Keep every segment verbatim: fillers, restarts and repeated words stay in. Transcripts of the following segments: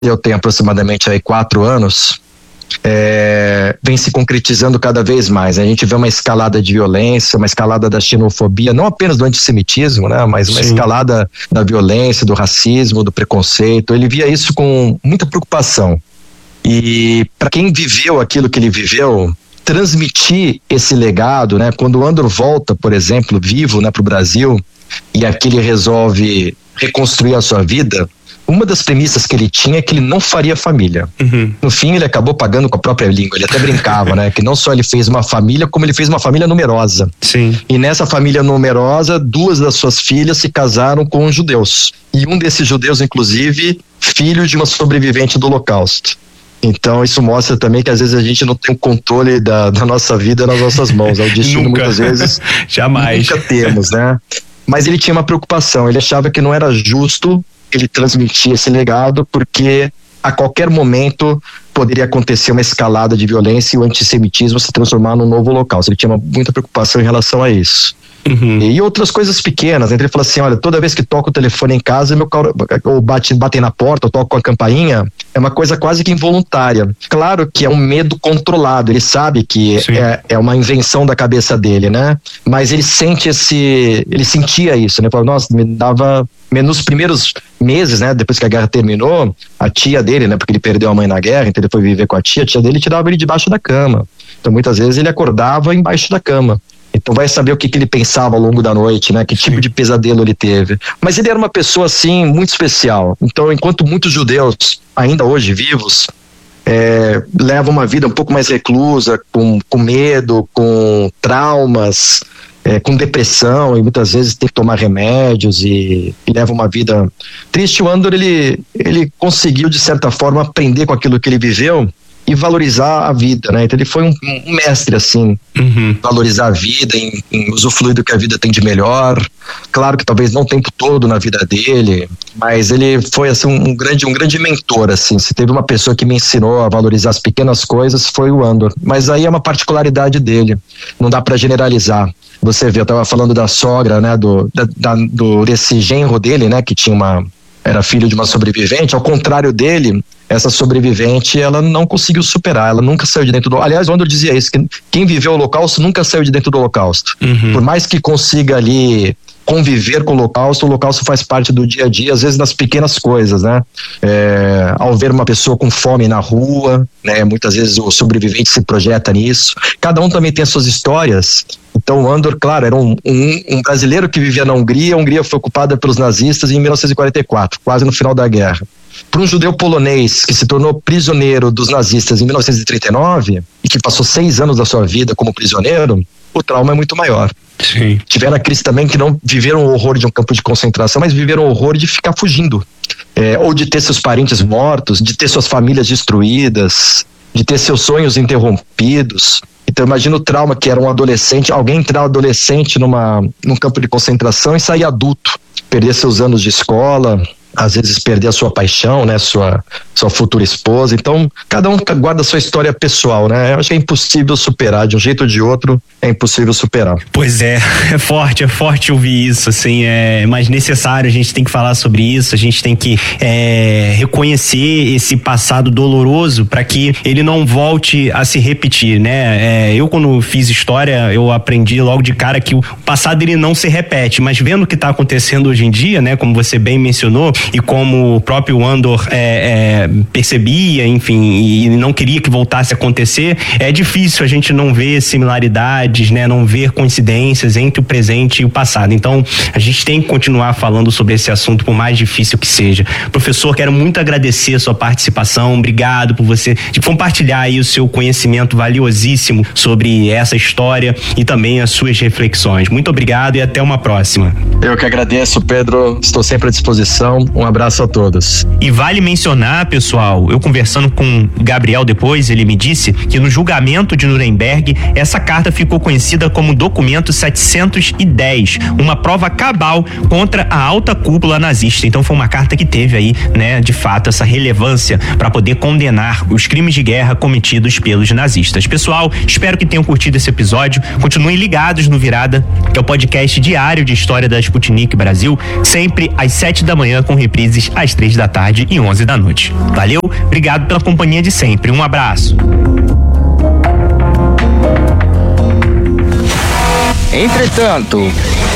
eu tenho aproximadamente aí quatro anos, é, vem se concretizando cada vez mais. A gente vê uma escalada de violência, uma escalada da xenofobia, não apenas do antissemitismo, né, mas uma Sim. escalada da violência, do racismo, do preconceito. Ele via isso com muita preocupação. E para quem viveu aquilo que ele viveu, transmitir esse legado, né? Quando o Andor volta, por exemplo, vivo, né, para o Brasil, e aqui ele resolve reconstruir a sua vida, uma das premissas que ele tinha é que ele não faria família. Uhum. No fim, ele acabou pagando com a própria língua. Ele até brincava, né? Que não só ele fez uma família, como ele fez uma família numerosa. Sim. E nessa família numerosa, duas das suas filhas se casaram com judeus. E um desses judeus, inclusive, filho de uma sobrevivente do Holocausto. Então isso mostra também que às vezes a gente não tem o controle da, da nossa vida nas nossas mãos. É o destino muitas vezes. Jamais. Nunca temos, né? Mas ele tinha uma preocupação. Ele achava que não era justo ele transmitir esse legado, porque a qualquer momento poderia acontecer uma escalada de violência e o antissemitismo se transformar num novo holocausto. Ele tinha uma, muita preocupação em relação a isso. Uhum. E outras coisas pequenas, né? Ele falou assim, olha, toda vez que toco o telefone em casa, meu carro, ou bate, batem na porta, ou toco com a campainha, é uma coisa quase que involuntária. Claro que é um medo controlado, ele sabe que é, é uma invenção da cabeça dele, né? Mas ele sente esse, ele sentia isso, né? Ele falou, nossa, me dava, nos primeiros meses, né? Depois que a guerra terminou, a tia dele, né? Porque ele perdeu a mãe na guerra, então ele foi viver com a tia, a tia dele tirava ele debaixo da cama. Então muitas vezes ele acordava embaixo da cama. Então vai saber o que, que ele pensava ao longo da noite, né? Que Sim. tipo de pesadelo ele teve. Mas ele era uma pessoa, assim, muito especial. Então, enquanto muitos judeus, ainda hoje vivos, é, levam uma vida um pouco mais reclusa, com, com medo, com traumas, é, com depressão, e muitas vezes tem que tomar remédios e, e levam uma vida triste, o Andor, ele, ele conseguiu, de certa forma, aprender com aquilo que ele viveu e valorizar a vida, né? Então ele foi um, um mestre, assim, uhum. valorizar a vida, em, em usufruir do que a vida tem de melhor. Claro que talvez não o tempo todo na vida dele, mas ele foi, assim, um grande, um grande mentor, assim. Se teve uma pessoa que me ensinou a valorizar as pequenas coisas, foi o Andor. Mas aí é uma particularidade dele, não dá para generalizar. Você vê, eu tava falando da sogra, né? Do, da, da, do, desse genro dele, né? Que tinha uma... era filho de uma sobrevivente. Ao contrário dele, essa sobrevivente, ela não conseguiu superar, ela nunca saiu de dentro do... Aliás, o Andor dizia isso, que quem viveu o Holocausto nunca saiu de dentro do Holocausto. Uhum. Por mais que consiga ali conviver com o Holocausto, o Holocausto faz parte do dia a dia, às vezes nas pequenas coisas, né? É, ao ver uma pessoa com fome na rua, né? Muitas vezes o sobrevivente se projeta nisso. Cada um também tem as suas histórias. Então o Andor, claro, era um, um, um brasileiro que vivia na Hungria. A Hungria foi ocupada pelos nazistas em mil novecentos e quarenta e quatro, quase no final da guerra. Para um judeu polonês que se tornou prisioneiro dos nazistas em mil novecentos e trinta e nove e que passou seis anos da sua vida como prisioneiro, o trauma é muito maior. Sim. Tiveram aqueles também que não viveram o horror de um campo de concentração, mas viveram o horror de ficar fugindo, é, ou de ter seus parentes mortos, de ter suas famílias destruídas, de ter seus sonhos interrompidos. Então imagina o trauma que era um adolescente, alguém entrar adolescente numa, num campo de concentração e sair adulto, perder seus anos de escola, às vezes perder a sua paixão, né, sua, sua futura esposa. Então cada um guarda a sua história pessoal, né? Eu acho que é impossível superar, de um jeito ou de outro é impossível superar. Pois é, é forte, é forte ouvir isso, assim, é mais necessário, a gente tem que falar sobre isso, a gente tem que é, reconhecer esse passado doloroso para que ele não volte a se repetir, né? É, eu quando fiz história, eu aprendi logo de cara que o passado ele não se repete, mas vendo o que está acontecendo hoje em dia, né, como você bem mencionou, e como o próprio Andor é, é, percebia, enfim, e não queria que voltasse a acontecer, é difícil a gente não ver similaridades, né, não ver coincidências entre o presente e o passado. Então, a gente tem que continuar falando sobre esse assunto, por mais difícil que seja. Professor, quero muito agradecer a sua participação, obrigado por você de compartilhar aí o seu conhecimento valiosíssimo sobre essa história e também as suas reflexões. Muito obrigado e até uma próxima. Eu que agradeço, Pedro, estou sempre à disposição. Um abraço a todos. E vale mencionar, pessoal, eu conversando com o Gabriel depois, ele me disse que no julgamento de Nuremberg, essa carta ficou conhecida como documento setecentos e dez, uma prova cabal contra a alta cúpula nazista. Então foi uma carta que teve aí, né, de fato, essa relevância para poder condenar os crimes de guerra cometidos pelos nazistas. Pessoal, espero que tenham curtido esse episódio. Continuem ligados no Virada, que é o podcast diário de história da Sputnik Brasil, sempre às sete da manhã, com reprises às três da tarde e onze da noite. Valeu, obrigado pela companhia de sempre. Um abraço. Entretanto,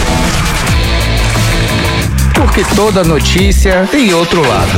porque toda notícia tem outro lado.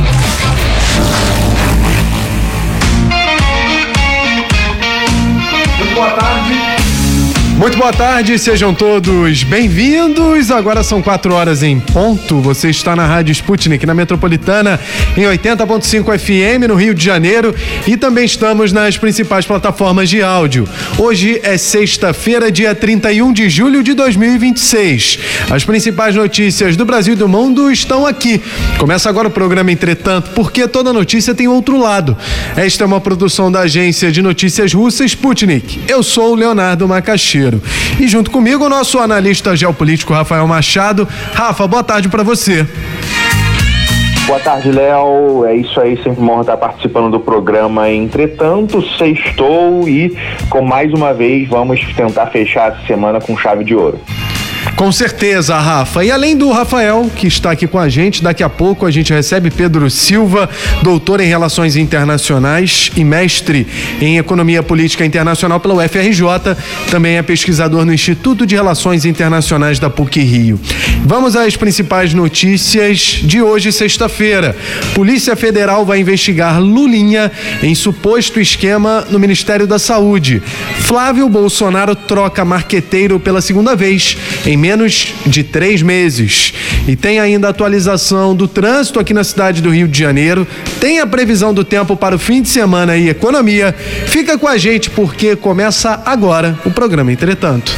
Muito boa tarde. Muito boa tarde, sejam todos bem-vindos. Agora são quatro horas em ponto. Você está na Rádio Sputnik, na Metropolitana, em oitenta ponto cinco F M, no Rio de Janeiro, e também estamos nas principais plataformas de áudio. Hoje é sexta-feira, dia trinta e um de julho de dois mil e vinte e seis. As principais notícias do Brasil e do mundo estão aqui. Começa agora o programa Entretanto, porque toda notícia tem outro lado. Esta é uma produção da agência de notícias russa Sputnik. Eu sou o Leonardo Macaxeiro. E junto comigo o nosso analista geopolítico Rafael Machado. Rafa, boa tarde para você. Boa tarde, Léo. É isso aí, sempre uma honra estar participando do programa. Entretanto, sextou e, com mais uma vez, vamos tentar fechar essa semana com chave de ouro. Com certeza, Rafa. E além do Rafael, que está aqui com a gente, daqui a pouco a gente recebe Pedro Silva, doutor em Relações Internacionais e mestre em Economia Política Internacional pela U F R J, também é pesquisador no Instituto de Relações Internacionais da P U C Rio. Vamos às principais notícias de hoje, sexta-feira. Polícia Federal vai investigar Lulinha em suposto esquema no Ministério da Saúde. Flávio Bolsonaro troca marqueteiro pela segunda vez em menos de três meses. E tem ainda a atualização do trânsito aqui na cidade do Rio de Janeiro, tem a previsão do tempo para o fim de semana e economia. Fica com a gente porque começa agora o programa Entretanto.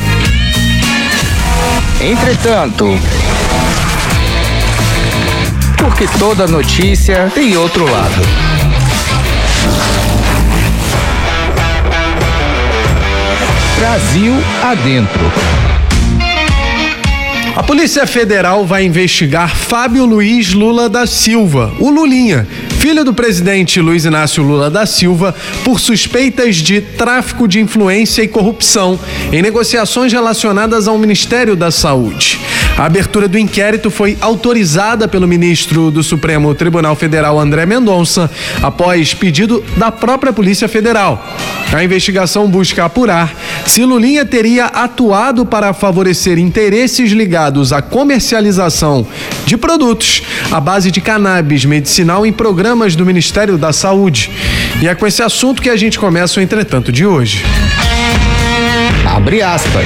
Entretanto, porque toda notícia tem outro lado. Brasil adentro. A Polícia Federal vai investigar Fábio Luiz Lula da Silva, o Lulinha, filho do presidente Luiz Inácio Lula da Silva, por suspeitas de tráfico de influência e corrupção em negociações relacionadas ao Ministério da Saúde. A abertura do inquérito foi autorizada pelo ministro do Supremo Tribunal Federal, André Mendonça, após pedido da própria Polícia Federal. A investigação busca apurar se Lulinha teria atuado para favorecer interesses ligados à comercialização de produtos à base de cannabis medicinal em programas do Ministério da Saúde. E é com esse assunto que a gente começa o Entretanto de hoje. Abre aspas.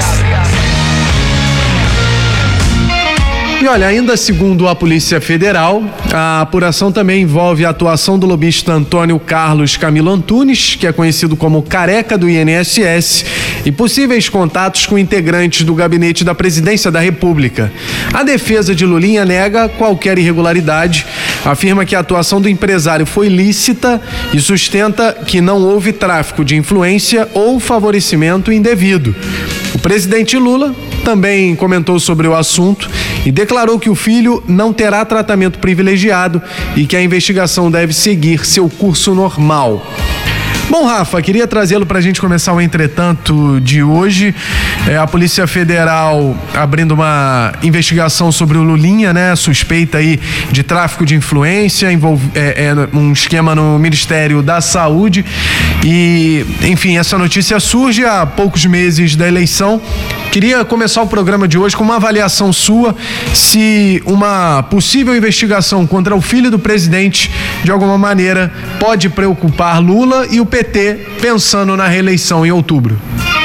E olha, ainda segundo a Polícia Federal, a apuração também envolve a atuação do lobista Antônio Carlos Camilo Antunes, que é conhecido como Careca do I N S S, e possíveis contatos com integrantes do gabinete da Presidência da República. A defesa de Lulinha nega qualquer irregularidade, afirma que a atuação do empresário foi lícita e sustenta que não houve tráfico de influência ou favorecimento indevido. O presidente Lula também comentou sobre o assunto e declarou que o filho não terá tratamento privilegiado e que a investigação deve seguir seu curso normal. Bom, Rafa, queria trazê-lo para a gente começar o Entretanto de hoje. É, a Polícia Federal abrindo uma investigação sobre o Lulinha, né? Suspeita aí de tráfico de influência, envolve, é, é, um esquema no Ministério da Saúde. E, enfim, essa notícia surge há poucos meses da eleição. Queria começar o programa de hoje com uma avaliação sua, se uma possível investigação contra o filho do presidente, de alguma maneira, pode preocupar Lula e o P T pensando na reeleição em outubro.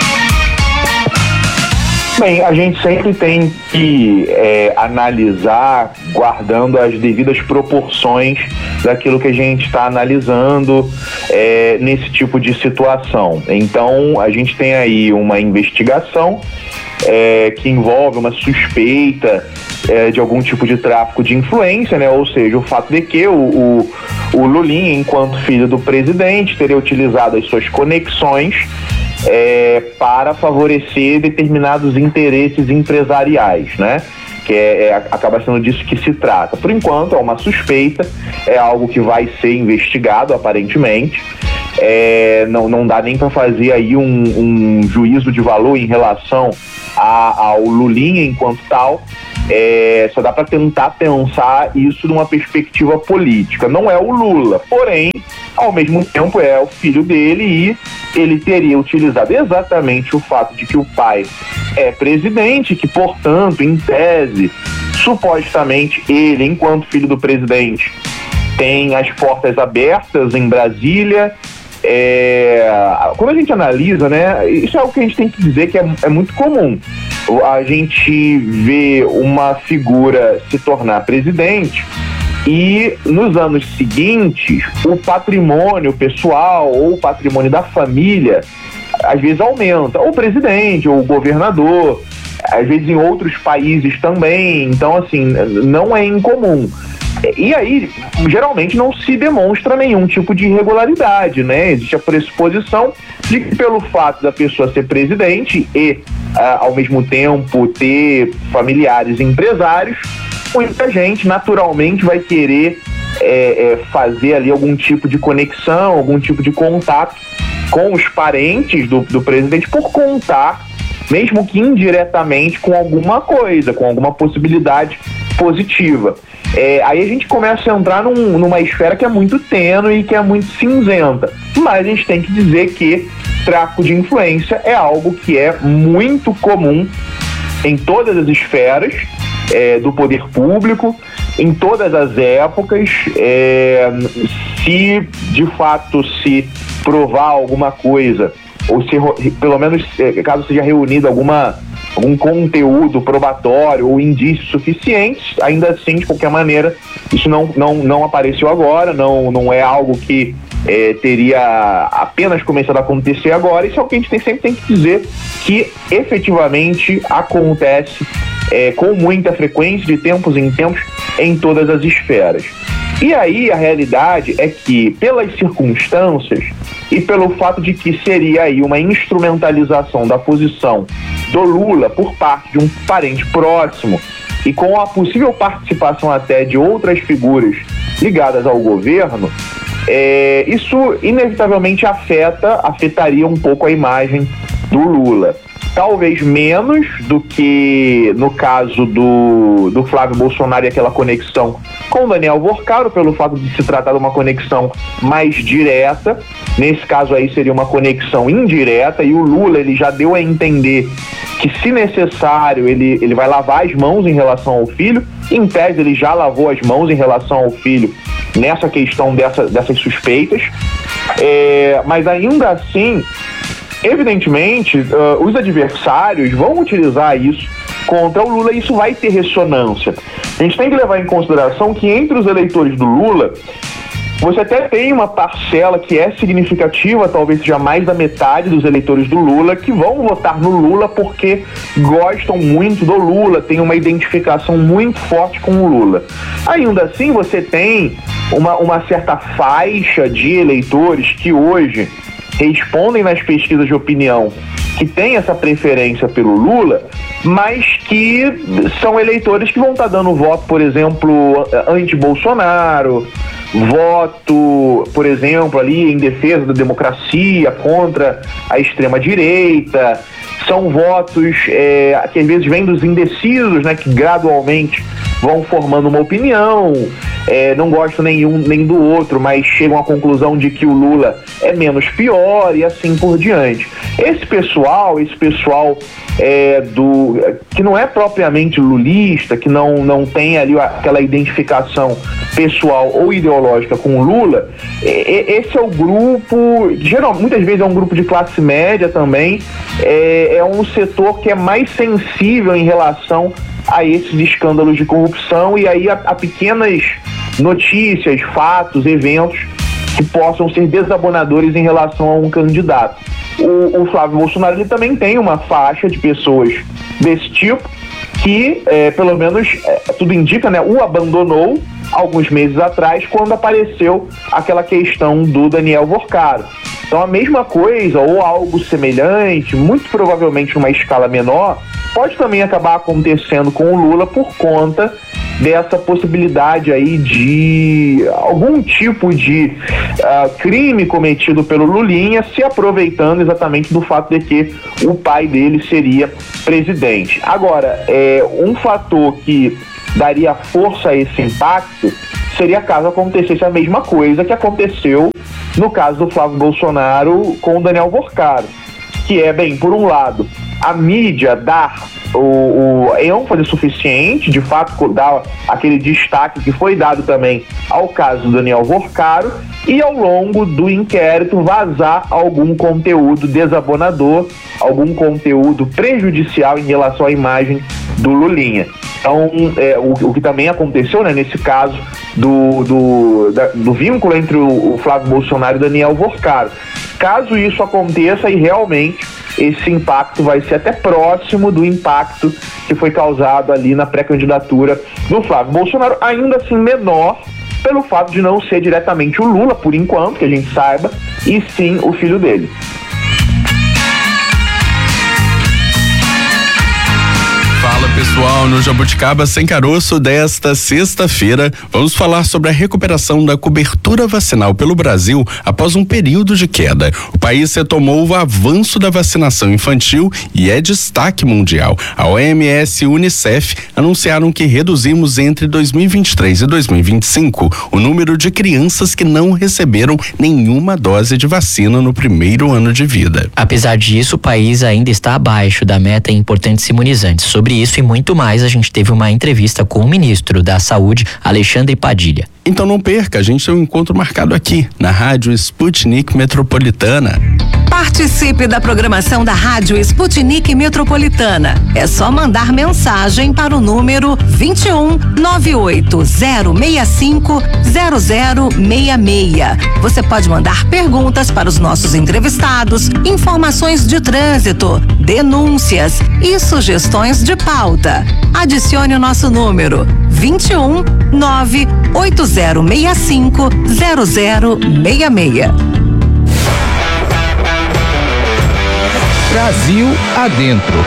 Bem, a gente sempre tem que é, analisar guardando as devidas proporções daquilo que a gente está analisando é, nesse tipo de situação. Então, a gente tem aí uma investigação é, que envolve uma suspeita é, de algum tipo de tráfico de influência, né? Ou seja, o fato de que o, o, o Lulinha, enquanto filho do presidente, teria utilizado as suas conexões É, para favorecer determinados interesses empresariais, né? Que é, é, acaba sendo disso que se trata. Por enquanto, é uma suspeita, é algo que vai ser investigado, aparentemente. É, não, não dá nem para fazer aí um, um juízo de valor em relação a, ao Lulinha enquanto tal, É, só dá para tentar pensar isso numa perspectiva política. Não é o Lula, porém, ao mesmo tempo é o filho dele e ele teria utilizado exatamente o fato de que o pai é presidente, que, portanto, em tese, supostamente ele, enquanto filho do presidente, tem as portas abertas em Brasília. É, quando a gente analisa, né, isso é algo que a gente tem que dizer que é, é muito comum. A gente vê uma figura se tornar presidente e nos anos seguintes o patrimônio pessoal ou o patrimônio da família às vezes aumenta, ou o presidente, ou o governador, às vezes em outros países também. Então, assim, não é incomum. E aí, geralmente não se demonstra nenhum tipo de irregularidade, né? Existe a pressuposição de que pelo fato da pessoa ser presidente e, ah, ao mesmo tempo, ter familiares empresários, muita gente naturalmente vai querer é, é, fazer ali algum tipo de conexão, algum tipo de contato com os parentes do, do presidente por contar, mesmo que indiretamente, com alguma coisa, com alguma possibilidade positiva. É, aí a gente começa a entrar num, numa esfera que é muito tênue e que é muito cinzenta. Mas a gente tem que dizer que tráfico de influência é algo que é muito comum em todas as esferas é, do poder público, em todas as épocas. É, se de fato se provar alguma coisa, ou se pelo menos caso seja reunido alguma algum conteúdo probatório ou indícios suficientes, ainda assim, de qualquer maneira, isso não, não, não apareceu agora, não, não é algo que é, teria apenas começado a acontecer agora. Isso é o que a gente tem, sempre tem que dizer, que efetivamente acontece é, com muita frequência, de tempos em tempos, em todas as esferas. E aí a realidade é que, pelas circunstâncias e pelo fato de que seria aí uma instrumentalização da posição do Lula por parte de um parente próximo e com a possível participação até de outras figuras ligadas ao governo, é, isso inevitavelmente afeta, afetaria um pouco a imagem do Lula. Talvez menos do que no caso do, do Flávio Bolsonaro e aquela conexão com Daniel Worcaro, pelo fato de se tratar de uma conexão mais direta. Nesse caso aí seria uma conexão indireta, e o Lula ele já deu a entender que, se necessário, ele, ele vai lavar as mãos em relação ao filho. Em tese, ele já lavou as mãos em relação ao filho nessa questão dessa, dessas suspeitas. É, mas ainda assim, evidentemente, uh, os adversários vão utilizar isso contra o Lula e isso vai ter ressonância. A gente tem que levar em consideração que entre os eleitores do Lula, você até tem uma parcela que é significativa, talvez seja mais da metade dos eleitores do Lula, que vão votar no Lula porque gostam muito do Lula, tem uma identificação muito forte com o Lula. Ainda assim, você tem uma, uma certa faixa de eleitores que hoje respondem nas pesquisas de opinião que tem essa preferência pelo Lula, mas que são eleitores que vão estar dando voto, por exemplo, anti-Bolsonaro, voto, por exemplo, ali em defesa da democracia, contra a extrema-direita. São votos é, que às vezes vêm dos indecisos, né, que gradualmente vão formando uma opinião, é, não gostam nenhum nem do outro, mas chegam à conclusão de que o Lula é menos pior e assim por diante. Esse pessoal, esse pessoal é, do, que não é propriamente lulista, que não, não tem ali aquela identificação pessoal ou ideológica com o Lula, é, esse é o grupo, geral, muitas vezes é um grupo de classe média também, é, é um setor que é mais sensível em relação a esses escândalos de corrupção e aí a, a pequenas notícias, fatos, eventos que possam ser desabonadores em relação a um candidato. O, o Flávio Bolsonaro ele também tem uma faixa de pessoas desse tipo que, é, pelo menos, é, tudo indica, né, o abandonou alguns meses atrás, quando apareceu aquela questão do Daniel Worcaro. Então a mesma coisa, ou algo semelhante, muito provavelmente numa escala menor, pode também acabar acontecendo com o Lula por conta dessa possibilidade aí de algum tipo de uh, crime cometido pelo Lulinha, se aproveitando exatamente do fato de que o pai dele seria presidente. Agora, é, um fator que daria força a esse impacto seria caso acontecesse a mesma coisa que aconteceu no caso do Flávio Bolsonaro com o Daniel Vorcaro, que é, bem, por um lado, a mídia dar o, o ênfase suficiente, de fato, dar aquele destaque que foi dado também ao caso do Daniel Vorcaro, e ao longo do inquérito vazar algum conteúdo desabonador, algum conteúdo prejudicial em relação à imagem do Lulinha. Então, é, o, o que também aconteceu, né, nesse caso do, do, da, do vínculo entre o, o Flávio Bolsonaro e o Daniel Vorcaro. Caso isso aconteça, e realmente esse impacto vai ser até próximo do impacto que foi causado ali na pré-candidatura do Flávio Bolsonaro, ainda assim menor, pelo fato de não ser diretamente o Lula, por enquanto, que a gente saiba, e sim o filho dele. Fala pessoal, no Jabuticaba Sem Caroço desta sexta-feira, vamos falar sobre a recuperação da cobertura vacinal pelo Brasil após um período de queda. O país retomou o avanço da vacinação infantil e é destaque mundial. A O M S e o Unicef anunciaram que reduzimos entre dois mil e vinte e três e dois mil e vinte e cinco o número de crianças que não receberam nenhuma dose de vacina no primeiro ano de vida. Apesar disso, o país ainda está abaixo da meta em importantes imunizantes. Sobre isso e muito mais, a gente teve uma entrevista com o ministro da Saúde, Alexandre Padilha. Então não perca, a gente tem um encontro marcado aqui, na Rádio Sputnik Metropolitana. Participe da programação da Rádio Sputnik Metropolitana. É só mandar mensagem para o número vinte e um, nove oito zero seis cinco, zero zero seis seis. Você pode mandar perguntas para os nossos entrevistados, informações de trânsito, denúncias e sugestões de pauta. Adicione o nosso número vinte e um, nove oito zero seis cinco, zero zero seis seis. Brasil adentro.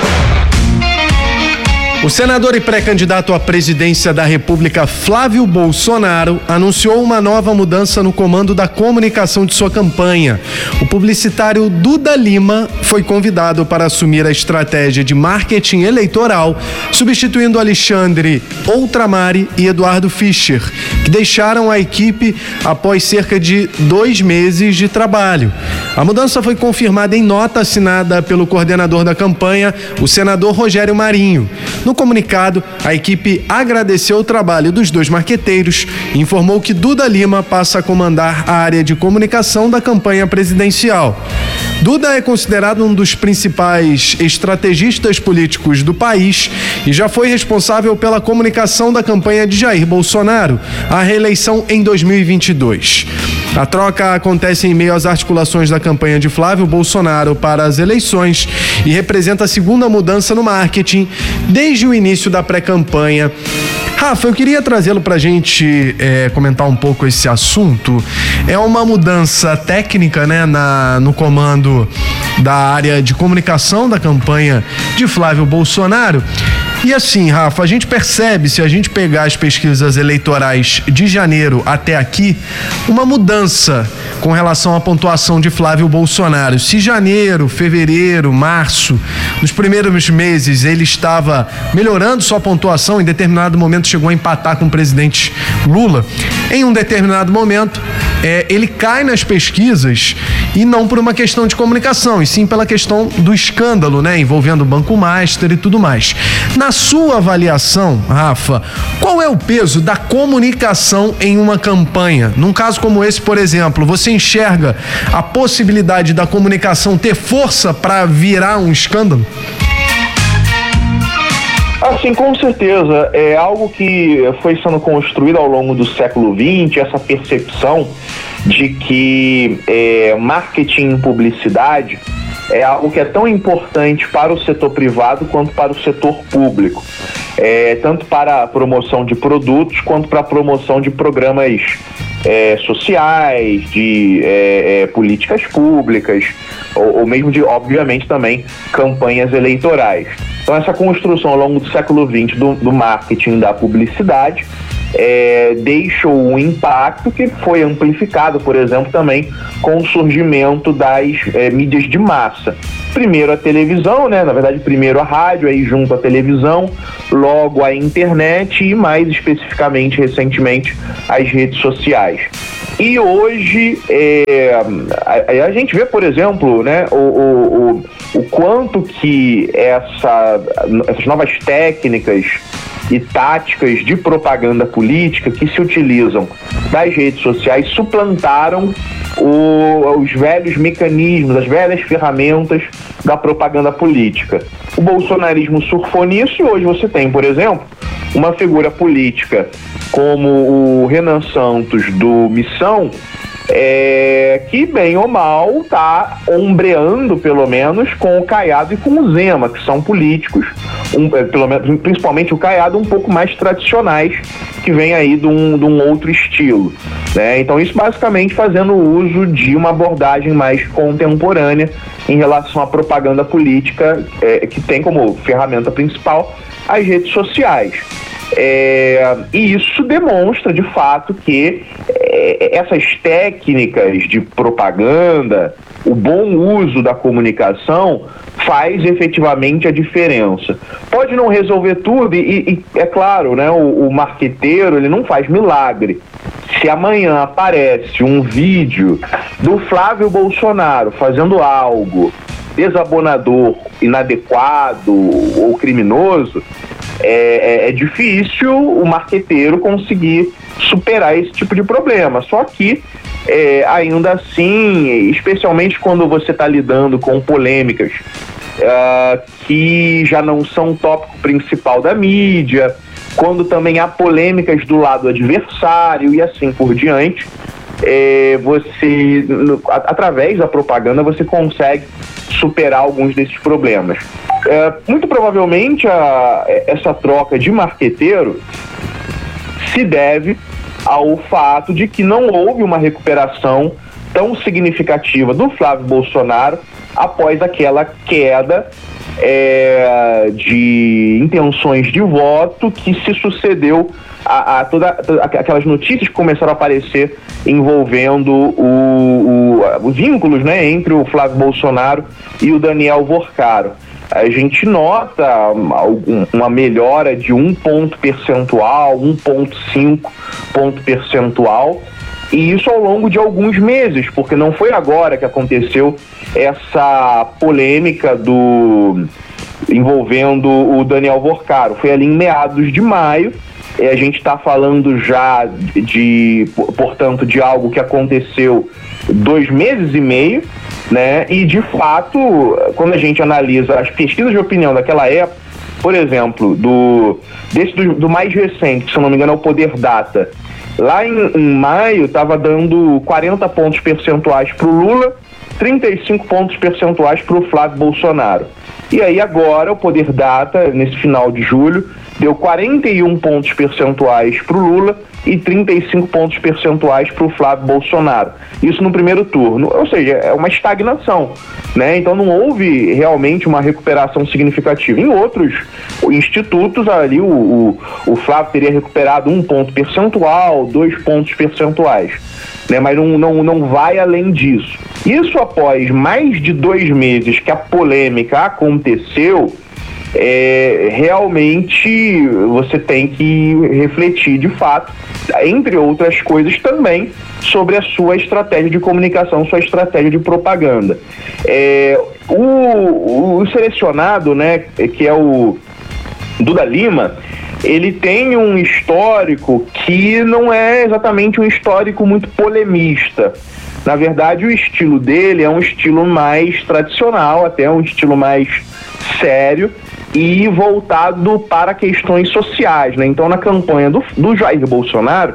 O senador e pré-candidato à presidência da República, Flávio Bolsonaro, anunciou uma nova mudança no comando da comunicação de sua campanha. O publicitário Duda Lima foi convidado para assumir a estratégia de marketing eleitoral, substituindo Alexandre Outramari e Eduardo Fischer, que deixaram a equipe após cerca de dois meses de trabalho. A mudança foi confirmada em nota assinada pelo coordenador da campanha, o senador Rogério Marinho. No comunicado, a equipe agradeceu o trabalho dos dois marqueteiros e informou que Duda Lima passa a comandar a área de comunicação da campanha presidencial. Duda é considerado um dos principais estrategistas políticos do país e já foi responsável pela comunicação da campanha de Jair Bolsonaro à reeleição em dois mil e vinte e dois. A troca acontece em meio às articulações da campanha de Flávio Bolsonaro para as eleições e representa a segunda mudança no marketing desde o início da pré-campanha. Rafa, eu queria trazê-lo para a gente é, comentar um pouco esse assunto. É uma mudança técnica, né, na, no comando da área de comunicação da campanha de Flávio Bolsonaro. E assim, Rafa, a gente percebe, se a gente pegar as pesquisas eleitorais de janeiro até aqui, uma mudança com relação à pontuação de Flávio Bolsonaro. Se janeiro, fevereiro, março, nos primeiros meses ele estava melhorando sua pontuação, em determinado momento chegou a empatar com o presidente Lula, em um determinado momento é, ele cai nas pesquisas e não por uma questão de comunicação, e sim pela questão do escândalo, né, envolvendo o Banco Master e tudo mais. Na sua avaliação, Rafa, qual é o peso da comunicação em uma campanha? Num caso como esse, por exemplo, você enxerga a possibilidade da comunicação ter força para virar um escândalo? Assim, com certeza, é algo que foi sendo construído ao longo do século vinte, essa percepção de que é, marketing e publicidade é algo que é tão importante para o setor privado quanto para o setor público, é, tanto para a promoção de produtos quanto para a promoção de programas é, sociais, de é, é, políticas públicas, ou, ou mesmo de, obviamente, também campanhas eleitorais. Então, essa construção ao longo do século vinte do, do marketing da publicidade É, deixou um impacto que foi amplificado, por exemplo, também com o surgimento das é, mídias de massa. Primeiro a televisão, né? Na verdade, primeiro a rádio, aí junto à televisão, logo a internet e mais especificamente, recentemente, as redes sociais. E hoje é, a, a gente vê, por exemplo, né, o, o, o, o quanto que essa, essas novas técnicas e táticas de propaganda política que se utilizam das redes sociais suplantaram o, os velhos mecanismos, as velhas ferramentas da propaganda política. O bolsonarismo surfou nisso e hoje você tem, por exemplo, uma figura política como o Renan Santos do Missão, É, que bem ou mal está ombreando pelo menos com o Caiado e com o Zema, que são políticos, um, pelo menos, principalmente o Caiado, um pouco mais tradicionais, que vem aí de um, de um outro estilo, né? Então isso basicamente fazendo uso de uma abordagem mais contemporânea em relação à propaganda política, é, que tem como ferramenta principal as redes sociais. É, e isso demonstra de fato que é, essas técnicas de propaganda, o bom uso da comunicação faz efetivamente a diferença. Pode não resolver tudo e, e é claro, né, o, o marqueteiro ele não faz milagre. Se amanhã aparece um vídeo do Flávio Bolsonaro fazendo algo desabonador, inadequado ou criminoso, É, é, é difícil o marqueteiro conseguir superar esse tipo de problema. Só que, é, ainda assim, especialmente quando você está lidando com polêmicas uh, que já não são o tópico principal da mídia, quando também há polêmicas do lado adversário e assim por diante, é, você, no, a, através da propaganda, você consegue superar alguns desses problemas. É, muito provavelmente a, essa troca de marqueteiro se deve ao fato de que não houve uma recuperação tão significativa do Flávio Bolsonaro após aquela queda é, de intenções de voto que se sucedeu a, a todas aquelas notícias que começaram a aparecer envolvendo o, o, os vínculos, né, entre o Flávio Bolsonaro e o Daniel Vorcaro. A gente nota uma melhora de um ponto percentual, um vírgula cinco ponto percentual, e isso ao longo de alguns meses, porque não foi agora que aconteceu essa polêmica do envolvendo o Daniel Vorcaro, foi ali em meados de maio. E a gente está falando já de, portanto, de algo que aconteceu dois meses e meio, né? E de fato, quando a gente analisa as pesquisas de opinião daquela época, por exemplo, do, desse do, do mais recente, que se eu não me engano é o Poder Data, lá em, em maio estava dando quarenta pontos percentuais para o Lula, trinta e cinco pontos percentuais para o Flávio Bolsonaro. E aí agora o Poder Data, nesse final de julho, deu quarenta e um pontos percentuais para o Lula e trinta e cinco pontos percentuais para o Flávio Bolsonaro. Isso no primeiro turno, ou seja, é uma estagnação, né? Então não houve realmente uma recuperação significativa. Em outros institutos ali o, o, o Flávio teria recuperado um ponto percentual, dois pontos percentuais, né? Mas não, não, não vai além disso. Isso após mais de dois meses que a polêmica aconteceu. É, realmente você tem que refletir de fato, entre outras coisas também, sobre a sua estratégia de comunicação, sua estratégia de propaganda. É, o, o selecionado, né, que é o Duda Lima, ele tem um histórico que não é exatamente um histórico muito polemista. Na verdade, o estilo dele é um estilo mais tradicional, até um estilo mais sério e voltado para questões sociais, né? Então, na campanha do, do Jair Bolsonaro,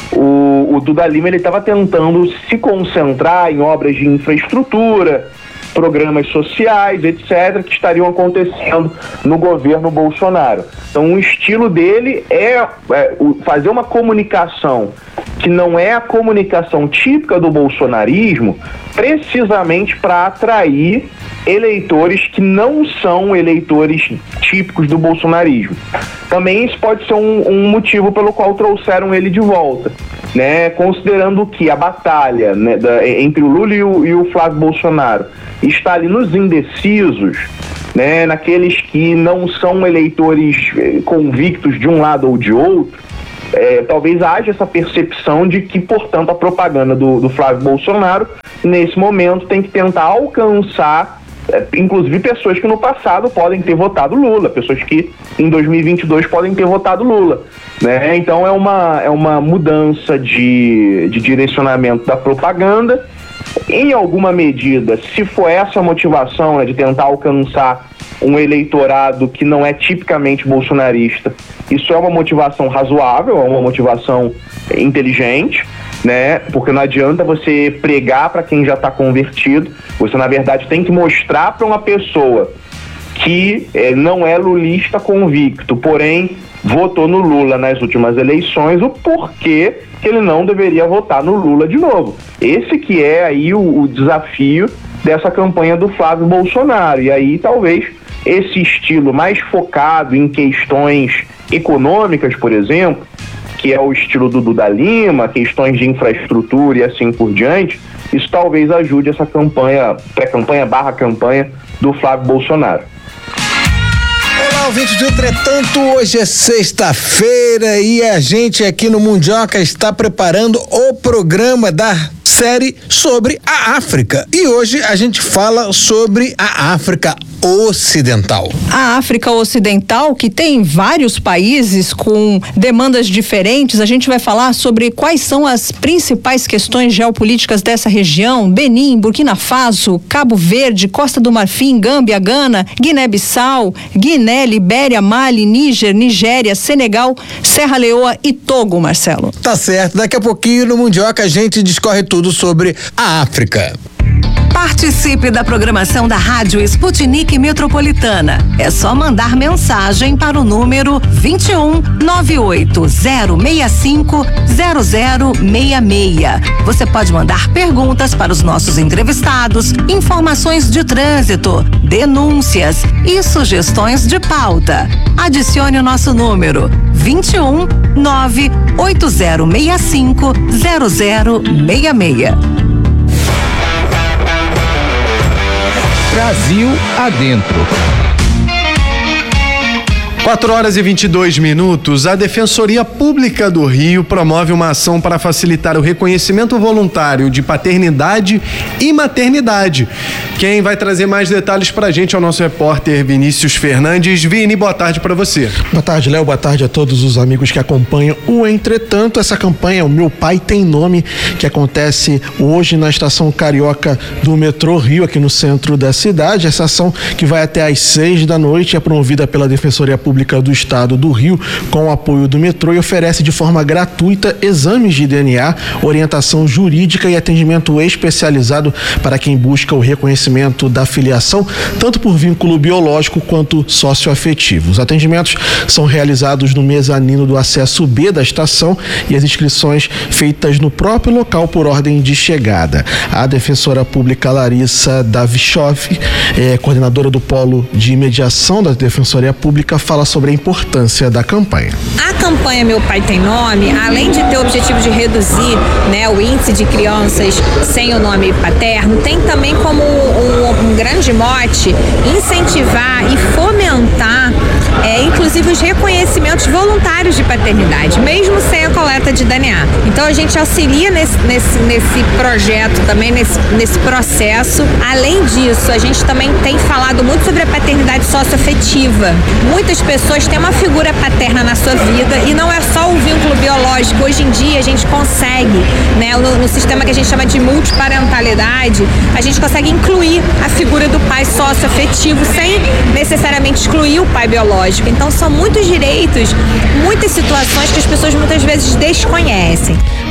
o, o Duda Lima ele estava tentando se concentrar em obras de infraestrutura, programas sociais, etcétera, que estariam acontecendo no governo Bolsonaro. Então, o estilo dele é, é fazer uma comunicação que não é a comunicação típica do bolsonarismo, precisamente para atrair eleitores que não são eleitores típicos do bolsonarismo. Também isso pode ser um, um motivo pelo qual trouxeram ele de volta, né? Considerando que a batalha, né, da, entre o Lula e o, e o Flávio Bolsonaro está ali nos indecisos, né, naqueles que não são eleitores eh, convictos de um lado ou de outro. É, talvez haja essa percepção de que, portanto, a propaganda do, do Flávio Bolsonaro, nesse momento, tem que tentar alcançar, é, inclusive, pessoas que no passado podem ter votado Lula, pessoas que em dois mil e vinte e dois podem ter votado Lula, né? Então é uma, é uma mudança de, de direcionamento da propaganda. Em alguma medida, se for essa a motivação, né, de tentar alcançar um eleitorado que não é tipicamente bolsonarista, isso é uma motivação razoável, é uma motivação inteligente, né? Porque não adianta você pregar para quem já está convertido. Você, na verdade, tem que mostrar para uma pessoa que eh, não é lulista convicto, porém votou no Lula nas últimas eleições, o porquê que ele não deveria votar no Lula de novo. Esse que é aí o, o desafio dessa campanha do Flávio Bolsonaro. E aí talvez esse estilo mais focado em questões econômicas, por exemplo, que é o estilo do Duda Lima, questões de infraestrutura e assim por diante, isso talvez ajude essa campanha, pré-campanha barra campanha do Flávio Bolsonaro. Olá, ouvintes do Entretanto, hoje é sexta-feira e a gente aqui no Mundioca está preparando o programa da série sobre a África. E hoje a gente fala sobre a África Ocidental. A África Ocidental, que tem vários países com demandas diferentes, a gente vai falar sobre quais são as principais questões geopolíticas dessa região: Benin, Burkina Faso, Cabo Verde, Costa do Marfim, Gâmbia, Gana, Guiné-Bissau, Guiné, Libéria, Mali, Níger, Nigéria, Senegal, Serra Leoa e Togo, Marcelo. Tá certo, daqui a pouquinho no Mundioca a gente discorre tudo sobre a África. Participe da programação da Rádio Sputnik Metropolitana. É só mandar mensagem para o número vinte e um, nove oito zero seis cinco, zero zero seis seis. Você pode mandar perguntas para os nossos entrevistados, informações de trânsito, denúncias e sugestões de pauta. Adicione o nosso número vinte e um, nove oito zero seis cinco, zero zero seis seis. Brasil adentro. quatro horas e vinte e dois minutos, a Defensoria Pública do Rio promove uma ação para facilitar o reconhecimento voluntário de paternidade e maternidade. Quem vai trazer mais detalhes para a gente é o nosso repórter Vinícius Fernandes. Vini, boa tarde para você. Boa tarde, Léo. Boa tarde a todos os amigos que acompanham o Entretanto. Essa campanha, O Meu Pai Tem Nome, que acontece hoje na estação Carioca do metrô Rio, aqui no centro da cidade. Essa ação, que vai até às seis da noite, é promovida pela Defensoria Pública do Estado do Rio, com o apoio do metrô, e oferece de forma gratuita exames de D N A, orientação jurídica e atendimento especializado para quem busca o reconhecimento da filiação, tanto por vínculo biológico quanto socioafetivo. Os atendimentos são realizados no mezanino do acesso B da estação e as inscrições feitas no próprio local por ordem de chegada. A defensora pública Larissa Davichoff, é, coordenadora do Polo de Mediação da Defensoria Pública, fala sobre a importância da campanha. A campanha Meu Pai Tem Nome, além de ter o objetivo de reduzir, né, o índice de crianças sem o nome paterno, tem também como um, um grande mote incentivar e fomentar, é, inclusive, os reconhecimentos voluntários de paternidade, mesmo sem a coleta de D N A. Então a gente auxilia nesse, nesse, nesse projeto também, nesse, nesse processo. Além disso, a gente também tem falado muito sobre a paternidade socioafetiva. Muitas pessoas têm uma figura paterna na sua vida e não é só o vínculo biológico. Hoje em dia a gente consegue, né, no, no sistema que a gente chama de multiparentalidade, a gente consegue incluir a figura do pai socioafetivo sem necessariamente excluir o pai biológico. Então são muitos direitos, muitas situações que as pessoas muitas vezes desconhecem.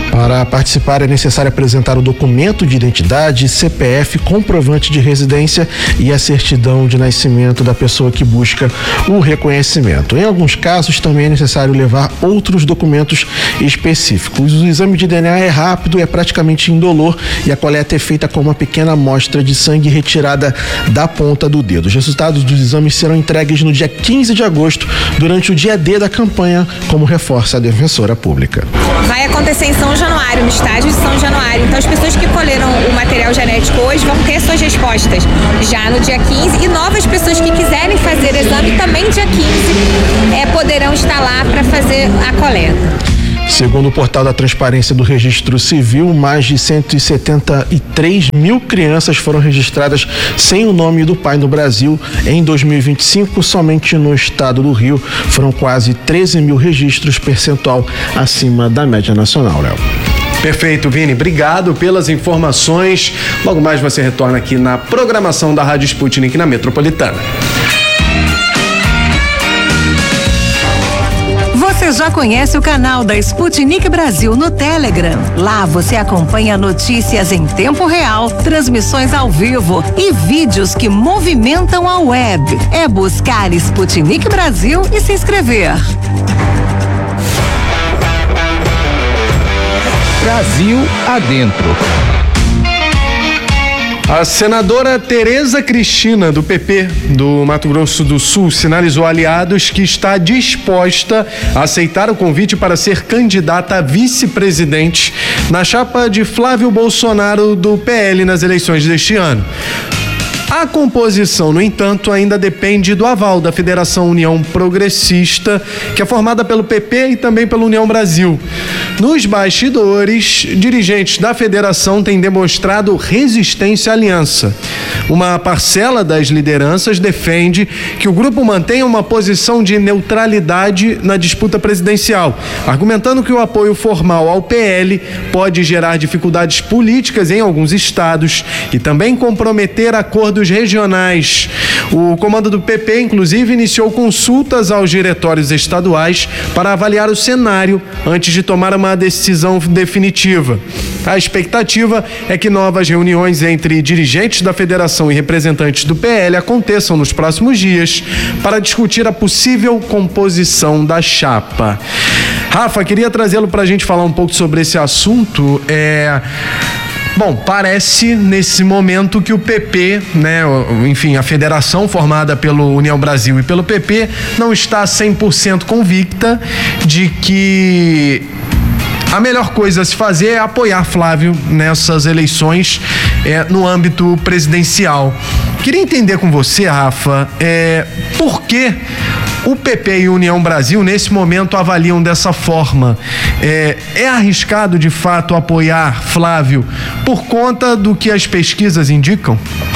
Para participar é necessário apresentar o documento de identidade, C P F, comprovante de residência e a certidão de nascimento da pessoa que busca o reconhecimento. Em alguns casos também é necessário levar outros documentos específicos. O exame de D N A é rápido, é praticamente indolor e a coleta é feita com uma pequena amostra de sangue retirada da ponta do dedo. Os resultados dos exames serão entregues no dia quinze de agosto, durante o dia D da campanha, como reforça a defensora pública. Vai acontecer em São Januário, no estádio de São Januário. Então as pessoas que colheram o material genético hoje vão ter suas respostas já no dia quinze, e novas pessoas que quiserem fazer exame também dia quinze é, poderão estar lá para fazer a coleta. Segundo o portal da Transparência do Registro Civil, mais de cento e setenta e três mil crianças foram registradas sem o nome do pai no Brasil. Em dois mil e vinte e cinco, somente no estado do Rio, foram quase treze mil registros, percentual acima da média nacional, Léo. Perfeito, Vini. Obrigado pelas informações. Logo mais você retorna aqui na programação da Rádio Sputnik na Metropolitana. Você já conhece o canal da Sputnik Brasil no Telegram? Lá você acompanha notícias em tempo real, transmissões ao vivo e vídeos que movimentam a web. É buscar Sputnik Brasil e se inscrever. Brasil adentro. A senadora Tereza Cristina, do P P do Mato Grosso do Sul, sinalizou a aliados que está disposta a aceitar o convite para ser candidata a vice-presidente na chapa de Flávio Bolsonaro do P L nas eleições deste ano. A composição, no entanto, ainda depende do aval da Federação União Progressista, que é formada pelo P P e também pela União Brasil. Nos bastidores, dirigentes da federação têm demonstrado resistência à aliança. Uma parcela das lideranças defende que o grupo mantenha uma posição de neutralidade na disputa presidencial, argumentando que o apoio formal ao P L pode gerar dificuldades políticas em alguns estados e também comprometer acordos regionais. O comando do P P, inclusive, iniciou consultas aos diretórios estaduais para avaliar o cenário antes de tomar uma decisão definitiva. A expectativa é que novas reuniões entre dirigentes da federação e representantes do P L aconteçam nos próximos dias para discutir a possível composição da chapa. Rafa, queria trazê-lo para a gente falar um pouco sobre esse assunto. É... Bom, parece nesse momento que o P P, né, enfim, a federação formada pelo União Brasil e pelo P P não está cem por cento convicta de que a melhor coisa a se fazer é apoiar Flávio nessas eleições é, no âmbito presidencial. Queria entender com você, Rafa, é, por que o P P e a União Brasil, nesse momento, avaliam dessa forma. É, é arriscado, de fato, apoiar Flávio por conta do que as pesquisas indicam?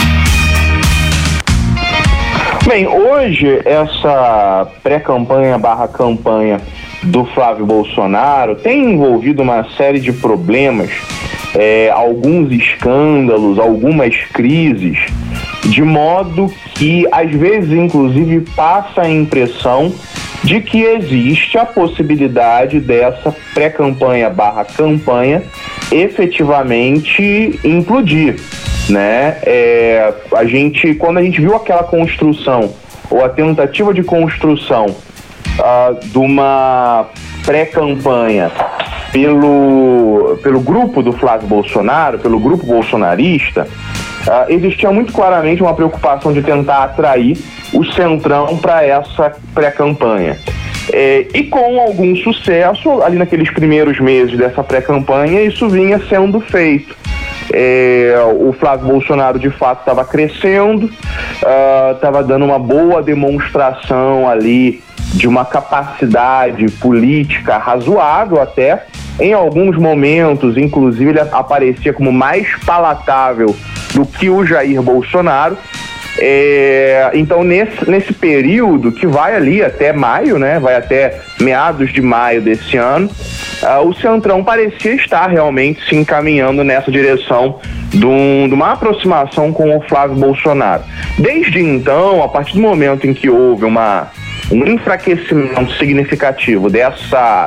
Bem, hoje essa pré-campanha barra campanha do Flávio Bolsonaro tem envolvido uma série de problemas, é, alguns escândalos, algumas crises, de modo que, às vezes, inclusive, passa a impressão de que existe a possibilidade dessa pré-campanha barra campanha efetivamente implodir, né? É, a gente, quando a gente viu aquela construção, ou a tentativa de construção uh, de uma pré-campanha pelo, pelo grupo do Flávio Bolsonaro, pelo grupo bolsonarista, Uh, existia muito claramente uma preocupação de tentar atrair o Centrão para essa pré-campanha. É, e com algum sucesso, ali naqueles primeiros meses dessa pré-campanha, isso vinha sendo feito. É, o Flávio Bolsonaro, de fato, estava crescendo, estava uh, dando uma boa demonstração ali de uma capacidade política razoável até. Em alguns momentos, inclusive, ele aparecia como mais palatável do que o Jair Bolsonaro. É, então, nesse, nesse período, que vai ali até maio, né, vai até meados de maio desse ano, uh, o Centrão parecia estar realmente se encaminhando nessa direção de, um, de uma aproximação com o Flávio Bolsonaro. Desde então, a partir do momento em que houve uma, um enfraquecimento significativo dessa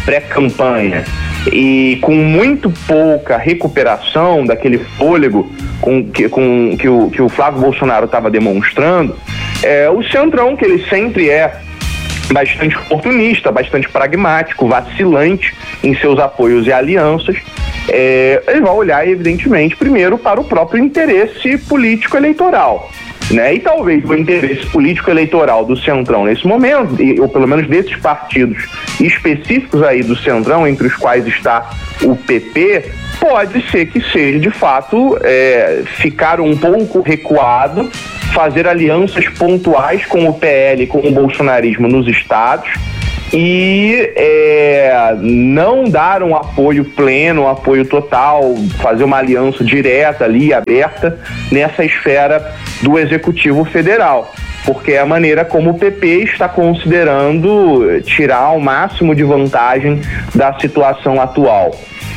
pré-campanha e com muito pouca recuperação daquele fôlego com, que, com, que, o, que o Flávio Bolsonaro estava demonstrando, é, o Centrão, que ele sempre é bastante oportunista, bastante pragmático, vacilante em seus apoios e alianças, é, ele vai olhar, evidentemente, primeiro para o próprio interesse político-eleitoral. Né? E talvez o interesse político-eleitoral do Centrão nesse momento, e, ou pelo menos desses partidos específicos aí do Centrão, entre os quais está o P P, pode ser que seja, de fato, é, ficar um pouco recuado, fazer alianças pontuais com o P L, com o bolsonarismo nos estados, e é, não dar um apoio pleno, um apoio total, fazer uma aliança direta ali, aberta, nessa esfera do Executivo Federal, porque é a maneira como o P P está considerando tirar o máximo de vantagem da situação atual.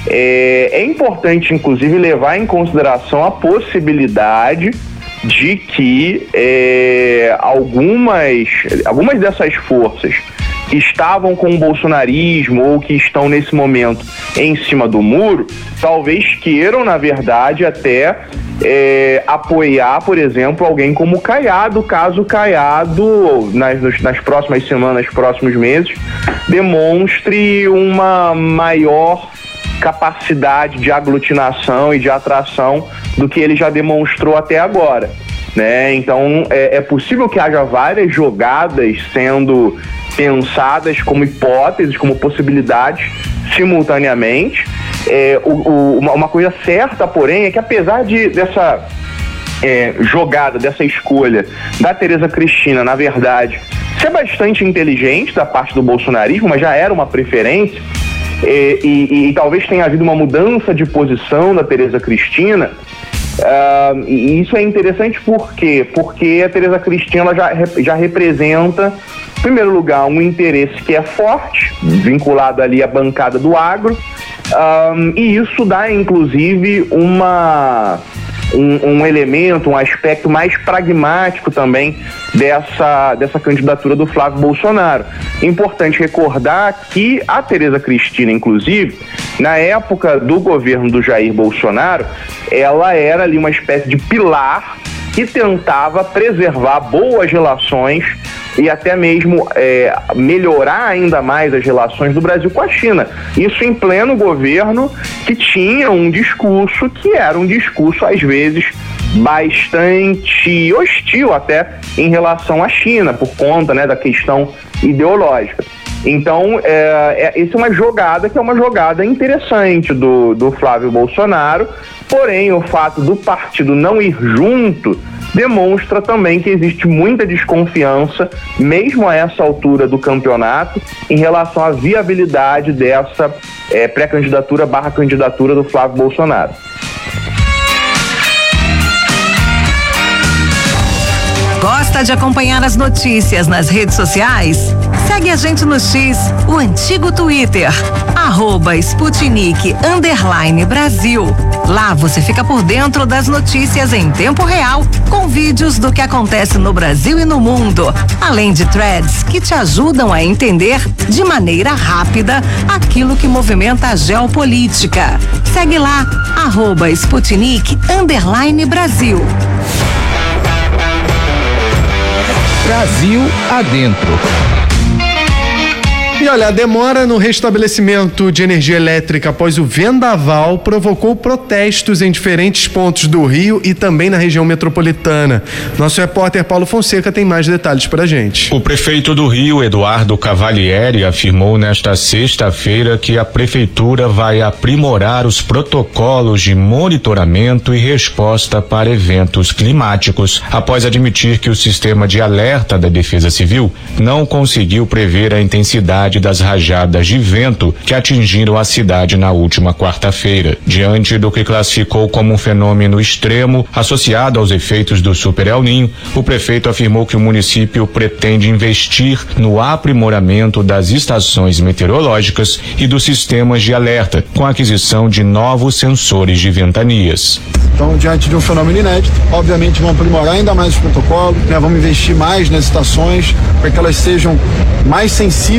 É, é importante, inclusive, levar em consideração a possibilidade de que é, algumas, algumas dessas forças que estavam com o bolsonarismo ou que estão nesse momento em cima do muro, talvez queiram, na verdade, até é, apoiar, por exemplo, alguém como o Caiado, caso o Caiado, nas, nas próximas semanas, próximos meses, demonstre uma maior capacidade de aglutinação e de atração do que ele já demonstrou até agora, né? Então, é, é possível que haja várias jogadas sendo pensadas como hipóteses, como possibilidades simultaneamente. É, o, o, uma, uma coisa certa, porém, é que apesar de, dessa é, jogada, dessa escolha da Tereza Cristina, na verdade, ser bastante inteligente da parte do bolsonarismo, mas já era uma preferência, é, e, e, e talvez tenha havido uma mudança de posição da Tereza Cristina. Uh, e isso é interessante por quê? Porque a Tereza Cristina ela já, já representa, em primeiro lugar, um interesse que é forte, vinculado ali à bancada do agro, um, e isso dá, inclusive, uma, um, um elemento, um aspecto mais pragmático também dessa, dessa candidatura do Flávio Bolsonaro. Importante recordar que a Tereza Cristina, inclusive, na época do governo do Jair Bolsonaro, ela era ali uma espécie de pilar que tentava preservar boas relações e até mesmo é, melhorar ainda mais as relações do Brasil com a China. Isso em pleno governo que tinha um discurso que era um discurso, às vezes, bastante hostil até em relação à China, por conta, né, da questão ideológica. Então, é, é, essa é uma jogada que é uma jogada interessante do, do Flávio Bolsonaro, porém, o fato do partido não ir junto demonstra também que existe muita desconfiança, mesmo a essa altura do campeonato, em relação à viabilidade dessa é, pré-candidatura barra candidatura do Flávio Bolsonaro. Gosta de acompanhar as notícias nas redes sociais? Segue a gente no X, o antigo Twitter, arroba Sputnik underline Brasil. Lá você fica por dentro das notícias em tempo real, com vídeos do que acontece no Brasil e no mundo, além de threads que te ajudam a entender de maneira rápida aquilo que movimenta a geopolítica. Segue lá, arroba Sputnik underline Brasil. Brasil adentro. E olha, a demora no restabelecimento de energia elétrica após o vendaval provocou protestos em diferentes pontos do Rio e também na região metropolitana. Nosso repórter Paulo Fonseca tem mais detalhes pra gente. O prefeito do Rio, Eduardo Cavalieri, afirmou nesta sexta-feira que a prefeitura vai aprimorar os protocolos de monitoramento e resposta para eventos climáticos, após admitir que o sistema de alerta da Defesa Civil não conseguiu prever a intensidade das rajadas de vento que atingiram a cidade na última quarta-feira. Diante do que classificou como um fenômeno extremo associado aos efeitos do Super El Niño, o prefeito afirmou que o município pretende investir no aprimoramento das estações meteorológicas e dos sistemas de alerta, com a aquisição de novos sensores de ventanias. Então, diante de um fenômeno inédito, obviamente vamos aprimorar ainda mais os protocolos, né? Vamos investir mais nas estações para que elas sejam mais sensíveis ao vento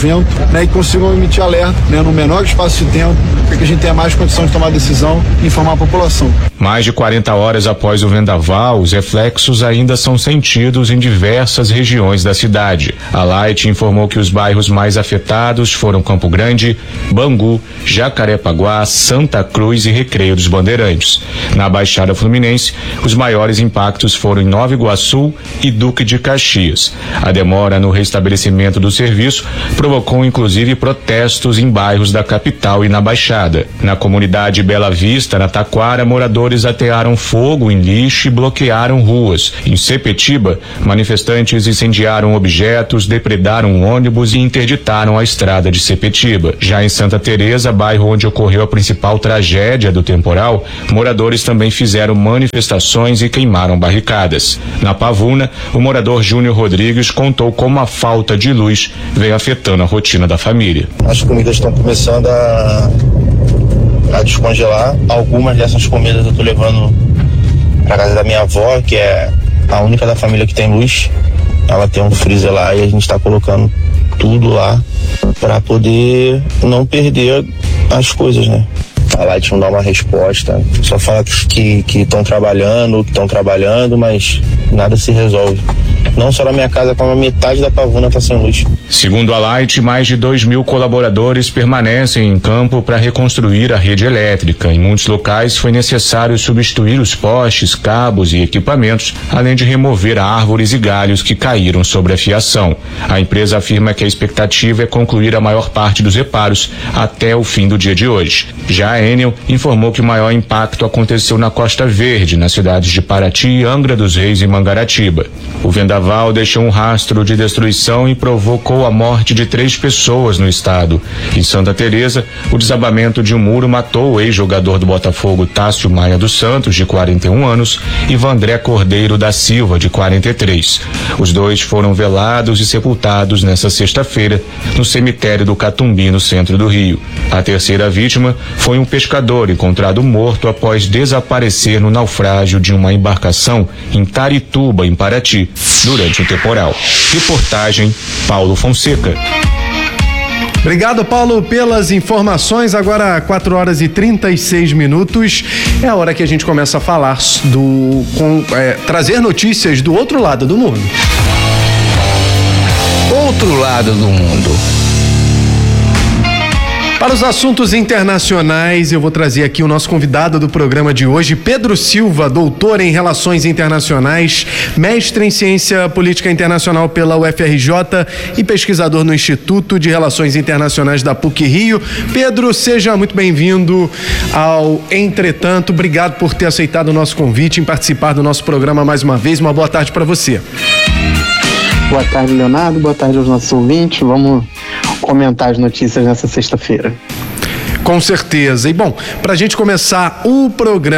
momento, né, e consigam emitir alerta, né, no menor espaço de tempo, para que a gente tenha mais condição de tomar decisão e informar a população. Mais de quarenta horas após o vendaval, os reflexos ainda são sentidos em diversas regiões da cidade. A Light informou que os bairros mais afetados foram Campo Grande, Bangu, Jacarepaguá, Santa Cruz e Recreio dos Bandeirantes. Na Baixada Fluminense, os maiores impactos foram em Nova Iguaçu e Duque de Caxias. A demora no restabelecimento do serviço provocou inclusive protestos em bairros da capital e na Baixada. Na comunidade Bela Vista, na Taquara, moradores atearam fogo em lixo e bloquearam ruas. Em Sepetiba, manifestantes incendiaram objetos, depredaram ônibus e interditaram a estrada de Sepetiba. Já em Santa Teresa, bairro onde ocorreu a principal tragédia do temporal, moradores também fizeram manifestações e queimaram barricadas. Na Pavuna, o morador Júnior Rodrigues contou como a falta de luz vem afetando a rotina da família. As comidas estão começando a, a descongelar. Algumas dessas comidas eu tô levando pra casa da minha avó, que é a única da família que tem luz. Ela tem um freezer lá e a gente tá colocando tudo lá para poder não perder as coisas, né? A Light não dá uma resposta, só fala que estão trabalhando, que estão trabalhando, mas nada se resolve. Não só na minha casa, como a metade da Pavuna está sem luz. Segundo a Light, mais de dois mil colaboradores permanecem em campo para reconstruir a rede elétrica. Em muitos locais foi necessário substituir os postes, cabos e equipamentos, além de remover árvores e galhos que caíram sobre a fiação. A empresa afirma que a expectativa é concluir a maior parte dos reparos até o fim do dia de hoje. Já a Enel informou que o maior impacto aconteceu na Costa Verde, nas cidades de Paraty, Angra dos Reis e Mangaratiba. O vendaval deixou um rastro de destruição e provocou a morte de três pessoas no estado. Em Santa Teresa, o desabamento de um muro matou o ex-jogador do Botafogo Tássio Maia dos Santos, de quarenta e um anos, e Vandré Cordeiro da Silva, de quarenta e três. Os dois foram velados e sepultados nesta sexta-feira no cemitério do Catumbi, no centro do Rio. A terceira vítima foi um pescador encontrado morto após desaparecer no naufrágio de uma embarcação em Tarituba, em Paraty, durante o temporal. Reportagem Paulo Fonseca. Obrigado, Paulo, pelas informações. Agora, quatro horas e trinta e seis minutos. É a hora que a gente começa a falar do. Com, é, trazer notícias do outro lado do mundo. Outro lado do mundo. Para os assuntos internacionais, eu vou trazer aqui o nosso convidado do programa de hoje, Pedro Silva, doutor em Relações Internacionais, mestre em Ciência Política Internacional pela U F R J e pesquisador no Instituto de Relações Internacionais da P U C Rio. Pedro, seja muito bem-vindo ao Entretanto. Obrigado por ter aceitado o nosso convite em participar do nosso programa mais uma vez. Uma boa tarde para você. Boa tarde, Leonardo. Boa tarde aos nossos ouvintes. Vamos comentar as notícias nessa sexta-feira. Com certeza. E bom, para a gente começar o programa